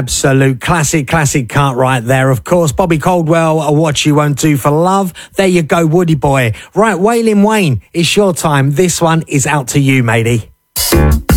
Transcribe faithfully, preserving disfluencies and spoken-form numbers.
absolute classic, classic cut right there. Of course, Bobby Caldwell, What You Won't Do for Love. There you go, Woody Boy. Right, Waylon Wayne, it's your time. This one is out to you, matey.